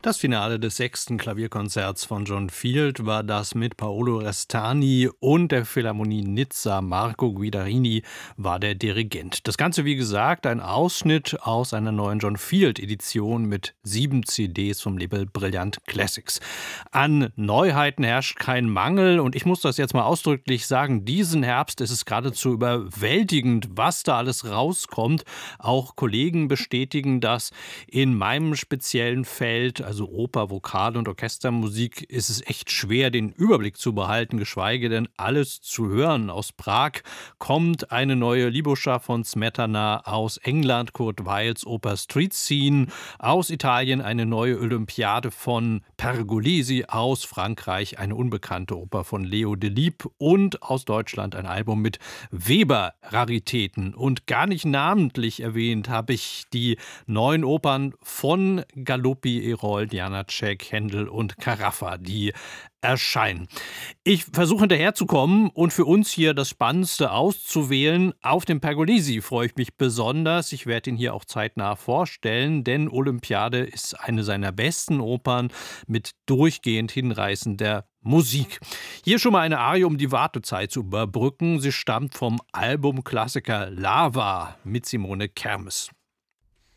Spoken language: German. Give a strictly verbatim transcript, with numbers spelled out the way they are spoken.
Das Finale des sechsten Klavierkonzerts von John Field war das mit Paolo Restani und der Philharmonie Nizza. Marco Guidarini war der Dirigent. Das Ganze, wie gesagt, ein Ausschnitt aus einer neuen John Field-Edition mit sieben C Ds vom Label Brilliant Classics. An Neuheiten herrscht kein Mangel und ich muss das jetzt mal ausdrücklich sagen, diesen Herbst ist es geradezu überwältigend, was da alles rauskommt. Auch Kollegen bestätigen das. In meinem speziellen Feld, also Oper, Vokal und Orchestermusik, ist es echt schwer, den Überblick zu behalten, geschweige denn alles zu hören. Aus Prag kommt eine neue Liboscha von Smetana, aus England Kurt Weils Oper Street Scene, aus Italien eine neue Olympiade von Pergolesi, aus Frankreich eine unbekannte Oper von Leo Delibes und aus Deutschland ein Album mit Weber-Raritäten. Und gar nicht namentlich erwähnt habe ich die neuen Opern von Galuppi, Erol, Janacek, Händel und Carafa, die erscheinen. Ich versuche hinterherzukommen und für uns hier das Spannendste auszuwählen. Auf den Pergolesi freue ich mich besonders. Ich werde ihn hier auch zeitnah vorstellen, denn Olympiade ist eine seiner besten Opern mit durchgehend hinreißender Musik. Hier schon mal eine Arie, um die Wartezeit zu überbrücken. Sie stammt vom Albumklassiker Lava mit Simone Kermes.